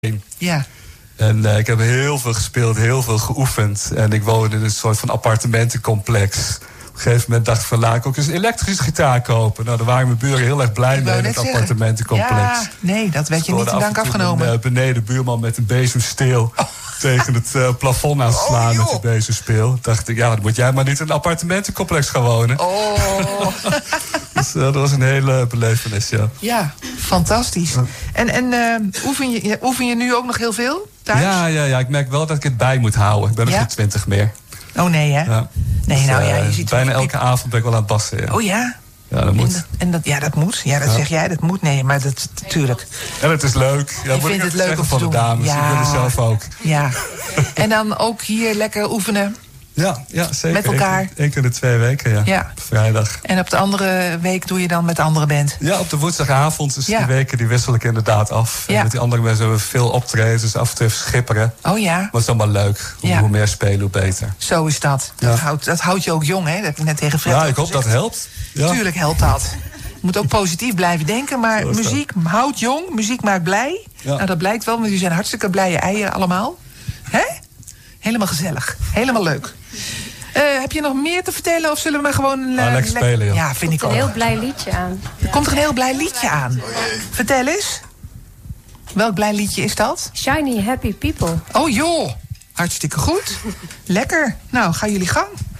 Ja. En ik heb heel veel gespeeld, heel veel geoefend. En ik woonde in een soort van appartementencomplex. Op een gegeven moment dacht ik van, laat ik ook eens een elektrische gitaar kopen. Nou, daar waren mijn buren heel erg blij mee in het appartementencomplex. Ja, nee, dat werd je niet in dank afgenomen. Een beneden buurman met een bezemsteel tegen het plafond aanslaan met die bezemspeel. Dacht ik, ja, dan moet jij maar niet in een appartementencomplex gaan wonen. Oh. Dus dat was een hele belevenis, ja. Ja, fantastisch. En oefen je nu ook nog heel veel thuis? Ja, ik merk wel dat ik het bij moet houden. Ik ben nog geen 20 meer. Oh nee, hè? Ja. Nee, dus, nou ja, je ziet bijna elke avond ben ik wel aan het bassen. Ja. Oh ja? Ja, dat moet. Dat moet. Ja, dat zeg jij, dat moet. Nee, maar dat natuurlijk. En het is leuk. Ja, ik vind het leuk om te van doen. De dames. Ja. Ik ben er zelf ook. Ja. En dan ook hier lekker oefenen. Ja, zeker. Met elkaar. Eén keer in de 2 weken, ja. Op vrijdag. En op de andere week doe je dan met de andere band? Ja, op de woensdagavond. Dus die weken die wissel ik inderdaad af. En met die andere mensen hebben we veel optredens. Dus af en toe even schipperen. Oh ja. Maar het is allemaal leuk. Hoe meer spelen, hoe beter. Zo is dat. Ja. Dat houdt je ook jong, hè? Dat heb je net tegen Fred ik hoop dat het helpt. Ja. Tuurlijk helpt dat. Je moet ook positief blijven denken. Maar muziek houdt jong. Muziek maakt blij. Ja. Nou, dat blijkt wel. Want jullie zijn hartstikke blije eieren allemaal. Hè? Helemaal gezellig. Helemaal leuk. Heb je nog meer te vertellen of zullen we maar gewoon... lekker spelen, joh. Ja, vind ik ook. Er komt een heel blij liedje aan. Er komt er een heel blij liedje aan. Vertel eens. Welk blij liedje is dat? Shiny Happy People. Oh joh, hartstikke goed. Lekker. Nou, gaan jullie gang.